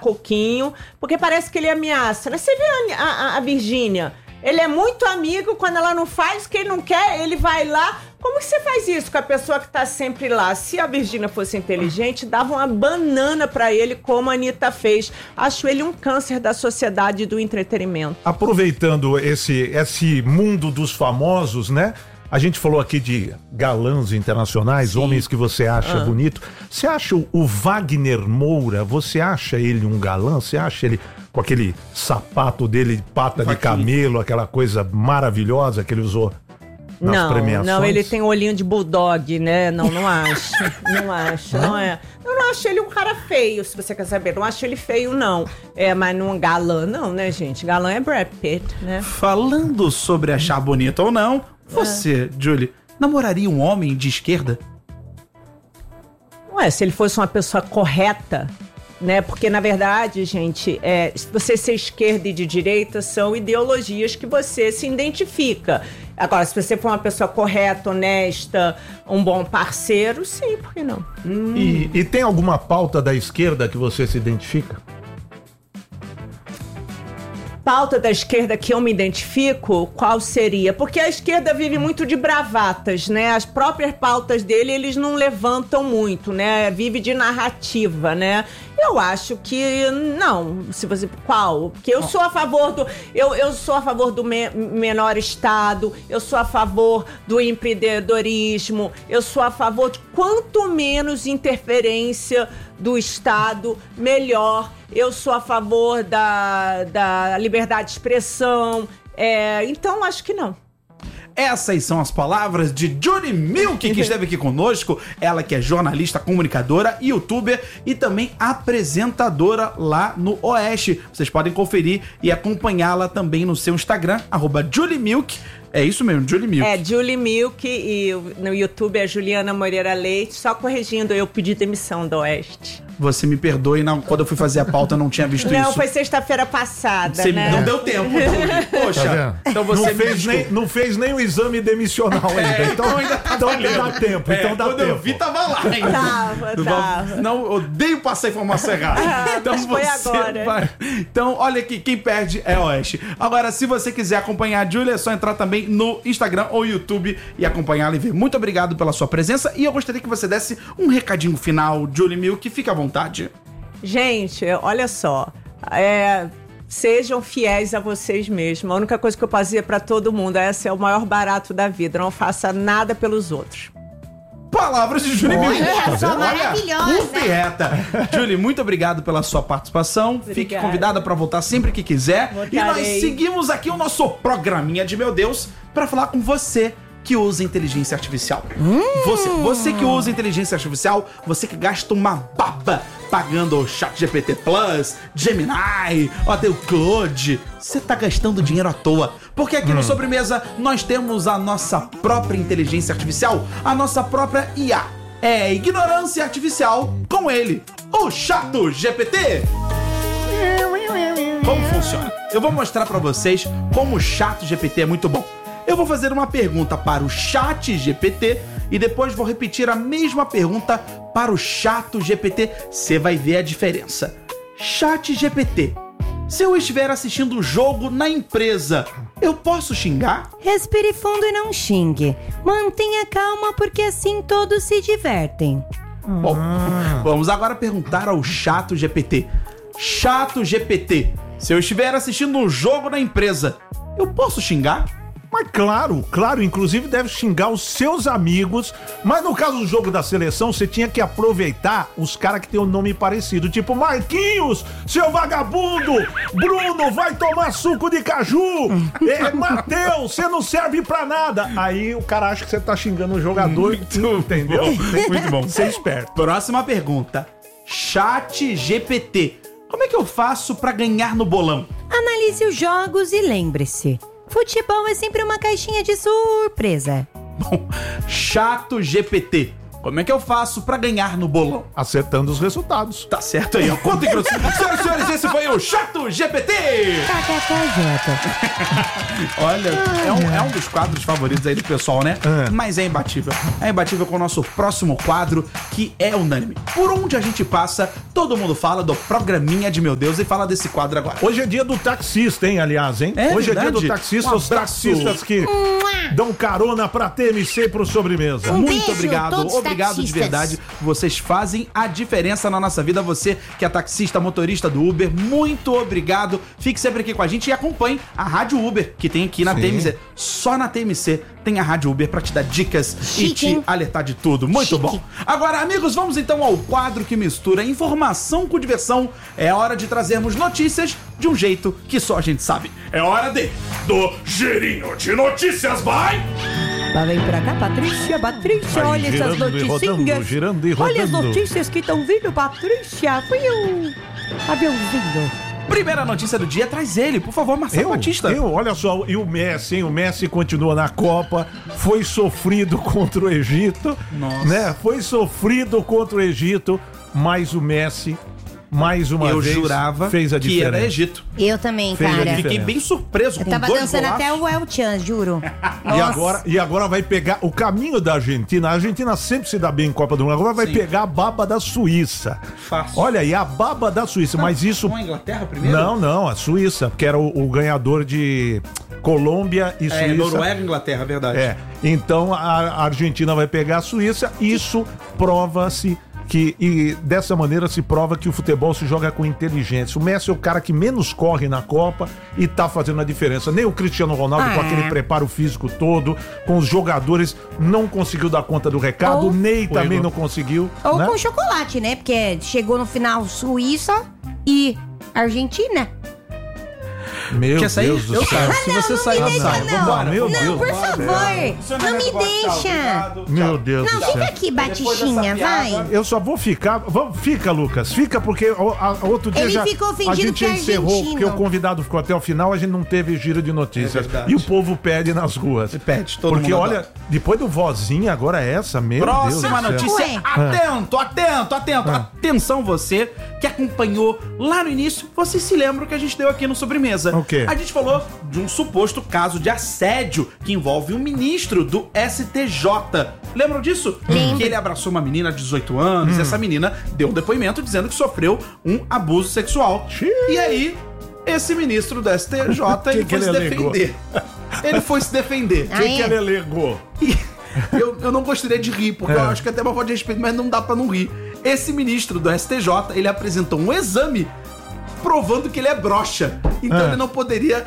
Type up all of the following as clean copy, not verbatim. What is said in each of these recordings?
pouquinho, porque parece que ele ameaça. Você vê a Virgínia? Ele é muito amigo, quando ela não faz o que ele não quer, ele vai lá. Como que você faz isso com a pessoa que tá sempre lá? Se a Virgínia fosse inteligente, dava uma banana pra ele, como a Anitta fez. Acho ele um câncer da sociedade do entretenimento. Aproveitando esse mundo dos famosos, né? A gente falou aqui de galãs internacionais, sim, homens que você acha bonito. Você acha o Wagner Moura, você acha ele um galã? Você acha ele com aquele sapato dele, pata de camelo, aquela coisa maravilhosa que ele usou nas premiações? Não, ele tem um olhinho de bulldog, né? Não acho. Não acho, não é. Eu não acho ele um cara feio, se você quer saber. Não acho ele feio, não. Mas não galã, não, né, gente? Galã é Brad Pitt, né? Falando sobre achar bonito ou não, você, Julie, namoraria um homem de esquerda? Se ele fosse uma pessoa correta, né? Porque, na verdade, gente, você ser esquerda e de direita são ideologias que você se identifica. Agora, se você for uma pessoa correta, honesta, um bom parceiro, sim, por que não? E tem alguma pauta da esquerda que você se identifica? Pauta da esquerda que eu me identifico, qual seria? Porque a esquerda vive muito de bravatas, né? As próprias pautas dele, eles não levantam muito, né? Vive de narrativa, né? Eu acho que não. Se você qual? Porque eu sou a favor do eu sou a favor do menor estado, eu sou a favor do empreendedorismo, eu sou a favor de quanto menos interferência do Estado, melhor. Eu sou a favor da liberdade de expressão. Então, acho que não. Essas são as palavras de Julie Milk, que esteve aqui conosco. Ela que é jornalista, comunicadora, youtuber e também apresentadora lá no Oeste. Vocês podem conferir e acompanhá-la também no seu Instagram, @JulieMilk. É isso mesmo, Julie Milk. Julie Milk, e no YouTube é Juliana Moreira Leite. Só corrigindo, eu pedi demissão do Oeste. Você me perdoe, quando eu fui fazer a pauta eu não tinha visto isso. Não, foi sexta-feira passada, né? Não deu tempo, Julie. Poxa, tá, então você não fez nem o exame demissional ainda. Então ainda dá tempo. Então dá quando tempo. eu vi, tava lá ainda. Tava. Não, odeio passar informação errada. Então mas foi agora. Então, olha aqui, quem perde é Oeste. Agora, se você quiser acompanhar a Julie, é só entrar também no Instagram ou YouTube e acompanhá-la e ver. Muito obrigado pela sua presença e eu gostaria que você desse um recadinho final, Julie Milk, fica à vontade. Gente, olha só, sejam fiéis a vocês mesmos. A única coisa que eu posso dizer pra todo mundo, esse é o maior barato da vida, não faça nada pelos outros. Palavras de Julie Milk. Maravilhosa. Direta. Julie, muito obrigado pela sua participação. Obrigada. Fique convidada para voltar sempre que quiser. Voltarei. E nós seguimos aqui o nosso programinha de Meu Deus para falar com você que usa inteligência artificial. Você que usa inteligência artificial, você que gasta uma baba pagando o ChatGPT Plus, Gemini, até o Claude, você tá gastando dinheiro à toa. Porque aqui no Sobremesa nós temos a nossa própria inteligência artificial, a nossa própria IA. É ignorância artificial com ele, o ChatGPT. Como funciona? Eu vou mostrar pra vocês como o ChatGPT é muito bom. Eu vou fazer uma pergunta para o ChatGPT e depois vou repetir a mesma pergunta para o ChatGPT. Você vai ver a diferença. ChatGPT, se eu estiver assistindo o jogo na empresa, eu posso xingar? Respire fundo e não xingue. Mantenha calma porque assim todos se divertem. Bom, vamos agora perguntar ao ChatGPT. ChatGPT, se eu estiver assistindo um jogo na empresa, eu posso xingar? Mas claro, inclusive deve xingar os seus amigos, mas no caso do jogo da seleção, você tinha que aproveitar os caras que tem um nome parecido, tipo Marquinhos, seu vagabundo, Bruno, vai tomar suco de caju, Mateus, você não serve pra nada. Aí o cara acha que você tá xingando o jogador, entendeu? Muito bom. Ser esperto. Próxima pergunta. ChatGPT, como é que eu faço pra ganhar no bolão? Analise os jogos e lembre-se, futebol é sempre uma caixinha de surpresa. Bom, ChatGPT, Como é que eu faço pra ganhar no bolão? Acertando os resultados. Tá certo aí, ó. Conta aí, senhoras e senhores, esse foi o Chato GPT! Olha, é um dos quadros favoritos aí do pessoal, né? Mas é imbatível. É imbatível com o nosso próximo quadro, que é unânime. Por onde a gente passa, todo mundo fala do programinha de Meu Deus e fala desse quadro agora. Hoje é dia do taxista, hein, aliás, hein? É Hoje verdade? é dia do taxista, Um os abraço. taxistas que dão carona pra TMC pro sobremesa. Um Muito beijo, obrigado, todos os obrigado de taxistas. verdade. Vocês fazem a diferença na nossa vida. Você que é taxista, motorista do Uber, muito obrigado. Fique sempre aqui com a gente e acompanhe a Rádio Uber, que tem aqui na Sim. TMC. Só na TMC tem a Rádio Uber pra te dar dicas Chique, e te hein? alertar de tudo. Muito Chique. bom. Agora, amigos, vamos então ao quadro que mistura informação com diversão. É hora de trazermos notícias de um jeito que só a gente sabe. É hora do Girinho de Notícias, vai! Lá vem pra cá, Patrícia, Vai olha essas girando e rodando, noticinhas. girando e Olha as rodando. notícias que estão vindo, Patrícia. Foi um aviãozinho. Primeira notícia do dia, traz ele, por favor, Marcelo Batista. Olha só, e o Messi, hein? O Messi continua na Copa, foi sofrido contra o Egito, Nossa. né? Foi sofrido contra o Egito, mas o Messi, mais uma Eu vez, jurava fez a que diferença. era Egito. Eu também, Fez a cara. diferença. Fiquei bem surpreso Eu com tava dois dançando golaços. até o El Chan, juro. E agora vai pegar o caminho da Argentina. A Argentina sempre se dá bem em Copa do Mundo. Agora vai Sim. pegar a baba da Suíça. Fácil. Olha aí, a baba da Suíça. Mas isso. Com a Inglaterra primeiro? Não, a Suíça, que era o ganhador de Colômbia e É, Suíça. Noruega e Inglaterra, verdade. É. Então a Argentina vai pegar a Suíça. Isso prova-se que, e dessa maneira se prova que o futebol se joga com inteligência. O Messi é o cara que menos corre na Copa e tá fazendo a diferença. Nem o Cristiano Ronaldo, com aquele preparo físico todo, com os jogadores, não conseguiu dar conta do recado. Ou- O Ney também Igor. não conseguiu. Ou né? com chocolate, né? Porque chegou no final Suíça e Argentina. Meu Quer sair? Deus do Eu céu. saio. Se você sair, eu saio. Não, Vambora. Meu não, Deus. por favor. Seu Não me Neneco, tchau, deixa. obrigado. Meu Deus Não, do fica céu. aqui, Depois Batistinha, dessa piada- vai. Eu só vou ficar. Fica, Lucas. Fica, porque outro dia Ele já. ficou ofendido a gente porque é encerrou, argentino. porque o convidado ficou até o final, a gente não teve giro de notícias. É verdade. E o povo pede nas ruas. Pede, todo Porque mundo olha, adora. depois do vozinha, agora é essa, meu Próxima Deus do céu. notícia. Ué. Atento. Atenção você que acompanhou lá no início. Vocês se lembram que a gente deu aqui no Sobremesa. O quê? A gente falou de um suposto caso de assédio que envolve um ministro do STJ. Lembram disso? Que ele abraçou uma menina de 18 anos e essa menina deu um depoimento dizendo que sofreu um abuso sexual. Xiii. E aí, esse ministro do STJ ele Que foi se ele alegou? defender. Ele foi se defender. O que ele alegou? Eu não gostaria de rir, porque eu acho que é até uma falta de respeito, mas não dá pra não rir. Esse ministro do STJ, ele apresentou um exame provando que ele é broxa. Então ele não poderia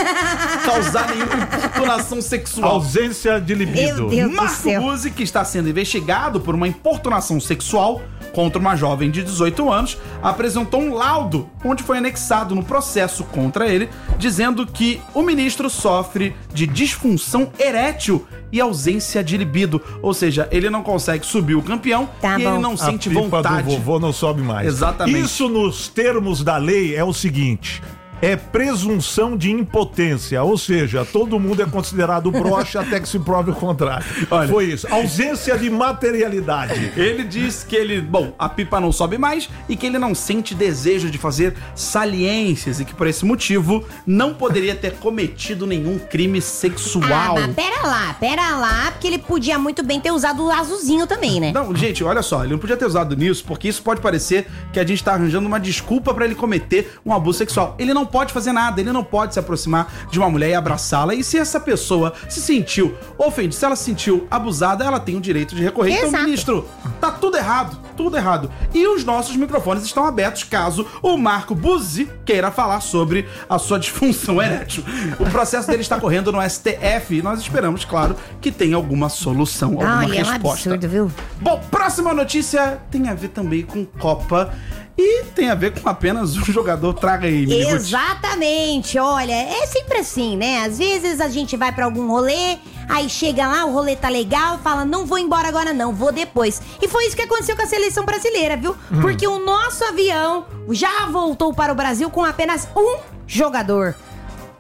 causar nenhuma importunação sexual. Ausência de libido. Meu Deus do Marco céu. Buzzi, que está sendo investigado por uma importunação sexual contra uma jovem de 18 anos, apresentou um laudo onde foi anexado no processo contra ele, dizendo que o ministro sofre de disfunção erétil e ausência de libido. Ou seja, ele não consegue subir o campeão Tá e bom. ele não A sente pipa vontade. do vovô não sobe mais. Exatamente. Isso nos termos da lei é o seguinte: é presunção de impotência, ou seja, todo mundo é considerado broxa até que se prove o contrário. Olha. Foi isso. Ausência de materialidade. Ele diz que ele, bom, a pipa não sobe mais e que ele não sente desejo de fazer saliências e que por esse motivo não poderia ter cometido nenhum crime Ah, sexual. mas pera lá, porque ele podia muito bem ter usado o azulzinho também, né? Não, gente, olha só, ele não podia ter usado nisso, porque isso pode parecer que a gente tá arranjando uma desculpa pra ele cometer um abuso sexual. Ele não pode fazer nada, ele não pode se aproximar de uma mulher e abraçá-la. E se essa pessoa se sentiu ofendida, se ela se sentiu abusada, ela tem o direito de recorrer. Então, Exato. ministro, tá tudo errado, tudo errado. E os nossos microfones estão abertos caso o Marco Buzzi queira falar sobre a sua disfunção erétil. O processo dele está correndo no STF e nós esperamos, claro, que tenha alguma solução, alguma Olha, é um resposta. absurdo, viu? Bom, próxima notícia tem a ver também com Copa e tem a ver com apenas um jogador. Traga aí, Miniguti. Exatamente, olha, é sempre assim, né? Às vezes a gente vai pra algum rolê, aí chega lá, o rolê tá legal, fala, não vou embora agora não, vou depois. E foi isso que aconteceu com a seleção brasileira, viu? Porque o nosso avião já voltou para o Brasil com apenas um jogador.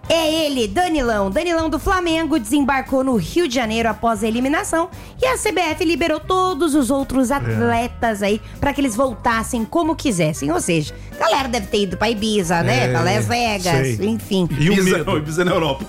É ele, Danilão. Danilão do Flamengo desembarcou no Rio de Janeiro após a eliminação e a CBF liberou todos os outros atletas aí pra que eles voltassem como quisessem. Ou seja, a galera deve ter ido pra Ibiza, né? Pra Las Vegas, sei. enfim. E o medo? Ibiza na Europa.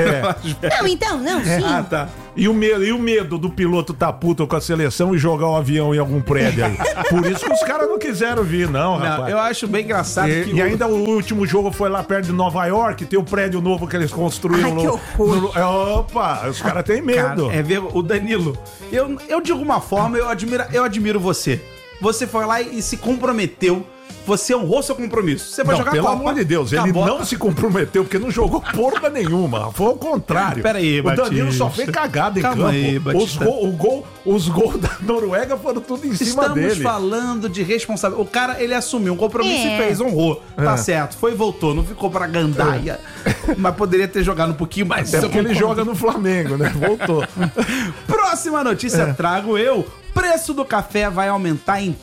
Não, sim. Ah, tá. E o medo do piloto tá puto com a seleção e jogar o avião em algum prédio aí. Por isso que os caras não quiseram vir, não, rapaz. Eu acho bem engraçado E ainda o último jogo foi lá perto de Nova York, tem o prédio novo que eles construíram. Ai, que horror. Opa, os caras têm medo. Cara, ver o Danilo. Eu de alguma forma, eu admiro você. Você foi lá e se comprometeu. Você honrou seu compromisso. Você vai Não, jogar pelo Copa. amor de Deus, Acabou. ele não se comprometeu porque não jogou porra nenhuma. Foi ao contrário. Pera aí, o Danilo Batista. só fez cagada em Calma campo. aí, Batista. Os gols da Noruega foram tudo em cima dele. Estamos falando de responsabilidade. O cara, ele assumiu um compromisso e fez, honrou. Tá certo, foi e voltou. Não ficou pra gandaia. Mas poderia ter jogado um pouquinho mais. É porque ele joga no Flamengo, né? Voltou. Próxima notícia trago eu. Preço do café vai aumentar em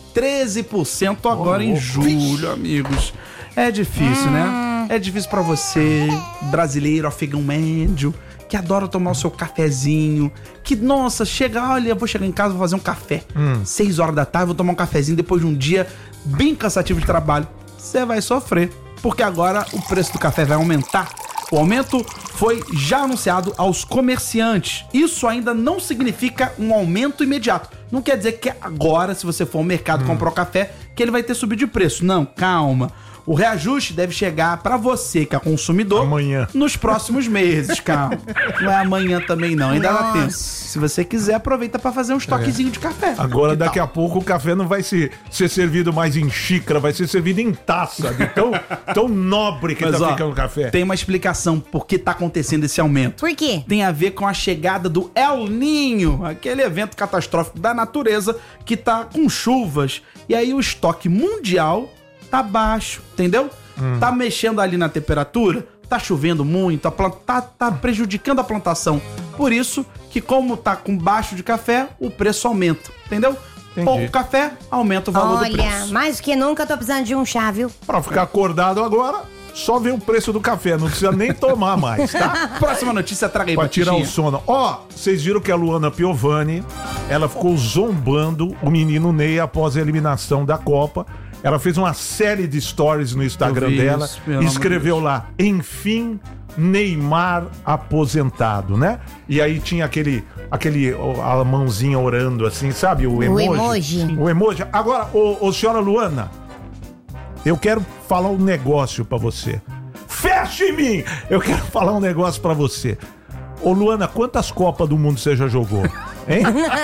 13% agora em julho, amigos. É difícil, né? É difícil pra você, brasileiro, afegão médio, que adora tomar o seu cafezinho, que, nossa, olha, vou chegar em casa, vou fazer um café. 6 horas da tarde, vou tomar um cafezinho depois de um dia bem cansativo de trabalho. Você vai sofrer, porque agora o preço do café vai aumentar. O aumento foi já anunciado aos comerciantes. Isso ainda não significa um aumento imediato. Não quer dizer que agora, se você for ao mercado comprar o café, que ele vai ter subido de preço. Não, calma. O reajuste deve chegar pra você, que é consumidor, amanhã, nos próximos meses, calma. Não é amanhã também não, ainda dá tempo. Se você quiser, aproveita pra fazer um estoquezinho de café. Agora, daqui a pouco, o café não vai ser servido mais em xícara, vai ser servido em taça, de tão nobre que tá ficando o café. Tem uma explicação por que tá acontecendo esse aumento. Por quê? Tem a ver com a chegada do El Niño, aquele evento catastrófico da natureza que tá com chuvas. E aí o estoque mundial tá baixo, entendeu? Tá mexendo ali na temperatura, tá chovendo muito, a planta tá prejudicando a plantação. Por isso que, como tá com baixo de café, o preço aumenta, entendeu? Entendi. Pouco café, aumenta o valor do preço. Olha, mais do que nunca eu tô precisando de um chá, viu? Pra ficar acordado agora, só ver o preço do café, não precisa nem tomar mais, tá? Próxima notícia, traga aí, Pra tirar o Batistinha. sono. Ó, vocês viram que a Luana Piovani, ela ficou zombando o menino Ney após a eliminação da Copa. Ela fez uma série de stories no Instagram Eu vi dela isso, pelo e escreveu lá, enfim, Neymar aposentado, né? E aí tinha a mãozinha orando assim, sabe? O emoji. O emoji. Agora, ô senhora Luana, eu quero falar um negócio pra você. Feche em mim! Eu quero falar um negócio pra você. Ô Luana, quantas Copas do Mundo você já jogou? Hein?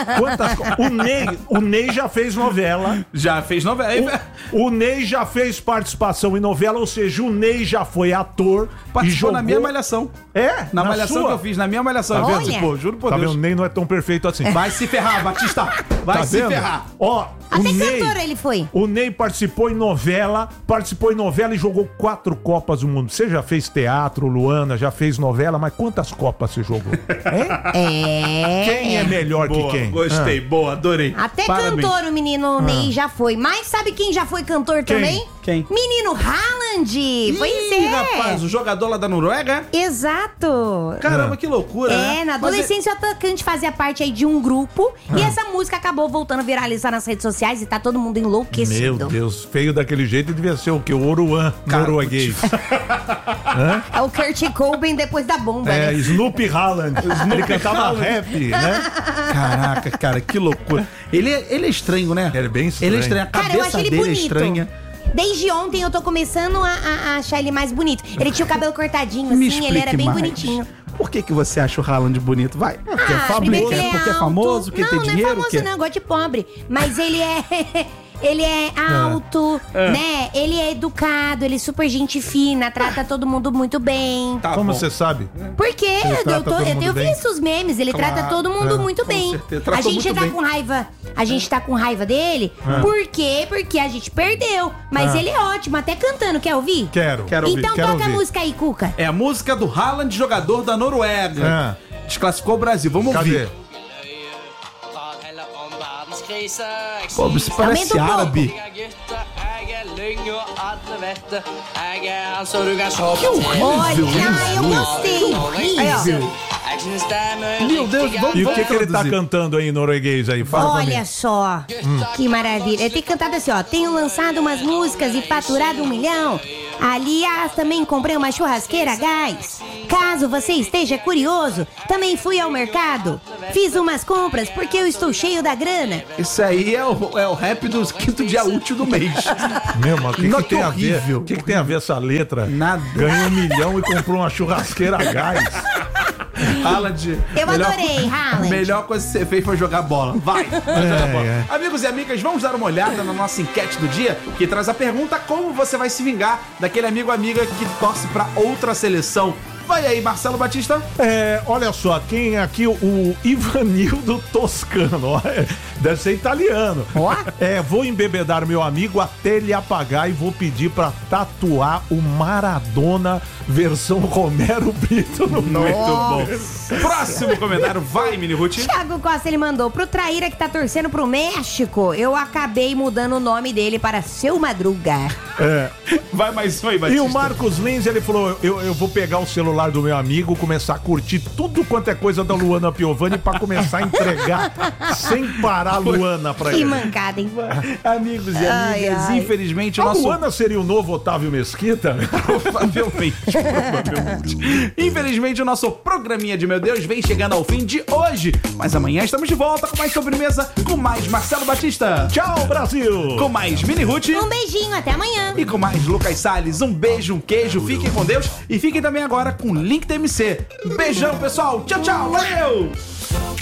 O Ney já fez novela. Já fez novela. O Ney já fez participação em novela, ou seja, o Ney já foi ator. Participou na minha malhação. É? Na malhação sua? que eu fiz, na minha malhação. Tá Ele vendo? participou, juro por Tá Deus. vendo? O Ney não é tão perfeito assim. Vai se ferrar, Batista. Vai Tá se vendo? ferrar. Ó, Até o Ney, cantor ele foi. o Ney participou em novela e jogou 4 Copas do Mundo. Você já fez teatro, Luana, já fez novela, mas quantas Copas você jogou? Hein? Quem é melhor Boa, que quem? gostei, boa, adorei. Até Parabéns. cantor o menino Ney já foi. Mas sabe quem já foi cantor também? Quem? Menino Haaland. Pois é. Rapaz, o jogador lá da Noruega? Exato. Caramba, que loucura, né? É, na adolescência o atacante fazia parte aí de um grupo e essa música acabou voltando a viralizar nas redes sociais e tá todo mundo enlouquecido. Meu Deus, feio daquele jeito devia ser o quê? O Oruan norueguês. É o Kurt Cobain depois da bomba, É, né? Snoopy Haaland. Ele cantava rap, né? Caraca, cara, que loucura. Ele é estranho, né? Ele é bem estranho. Ele é estranho, a Cara, eu cabeça acho ele dele bonito. é estranha. Desde ontem eu tô começando a achar ele mais bonito. Ele tinha o cabelo cortadinho, Me assim, ele era explique bem mais. bonitinho. Por que você acha o Haaland bonito? Vai. Porque é primeiro famoso, que ele porque é alto. famoso, porque não, tem não dinheiro, é famoso que não, eu gosto de pobre. Mas ele é... Ele é alto, né? Ele é educado, ele é super gente fina, trata todo mundo muito bem. Tá Como bom. você sabe? Por quê? trata todo mundo Eu bem? visto os memes, ele Claro, trata todo mundo muito bem. certeza, A tratou gente muito tá bem. com raiva. A gente tá com raiva dele. Por quê? Porque a gente perdeu. Mas ele é ótimo, até cantando. Quer ouvir? Quero. Quero ouvir, Então quero toca a ouvir. música aí, Cuca. É a música do Haaland, jogador da Noruega. Desclassificou o Brasil. Vamos Cadê? ouvir. Pô, isso parece Aumenta um pouco. árabe. Olha, eu gostei. Horrível. Meu Deus, E o que ele tá traduzir. cantando aí em norueguês aí? Fala pra mim. Olha só, que maravilha. Ele tem cantado assim, ó. Tenho lançado umas músicas e faturado 1 milhão. Aliás, também comprei uma churrasqueira a gás. Caso você esteja curioso, também fui ao mercado. Fiz umas compras porque eu estou cheio da grana. Isso aí é o rap dos quinto dia útil do mês. Meu, mas o que, Não, que que tem a ver? horrível. O que, que tem a ver essa letra? Nada. Ganhou 1 milhão e comprou uma churrasqueira a gás. Haaland. Eu adorei, Haaland. Melhor coisa que você fez foi jogar bola. Vai. Joga bola. é. Amigos e amigas, vamos dar uma olhada na nossa enquete do dia, que traz a pergunta: como você vai se vingar daquele amigo ou amiga que torce pra outra seleção? Vai aí, Marcelo Batista. Olha só, quem é aqui? O Ivanildo Toscano. Ó, deve ser italiano. Vou embebedar meu amigo até ele apagar e vou pedir pra tatuar o Maradona versão Romero Brito no Muito bom. Nossa. Próximo comentário, vai, Mini Ruth. Thiago Costa, ele mandou pro traíra que tá torcendo pro México. Eu acabei mudando o nome dele para Seu Madruga. Vai mais um aí, E Batista. o Marcos Lins, ele falou, eu vou pegar o celular do meu amigo, começar a curtir tudo quanto é coisa da Luana Piovani pra começar a entregar sem parar a Luana pra Que ele. mancada, hein? Amigos e amigas, ai. infelizmente o A nosso... Luana seria o novo Otávio Mesquita? Provavelmente. Infelizmente, o nosso programinha de Meu Deus vem chegando ao fim de hoje. Mas amanhã estamos de volta com mais sobremesa, com mais Marcelo Batista, Tchau, Brasil! com mais Mini Ruth Um beijinho, até amanhã. e com mais Lucas Salles. Um beijo, um queijo, fiquem com Deus e fiquem também agora com o Link TMC. Beijão, pessoal. Tchau, tchau. Valeu!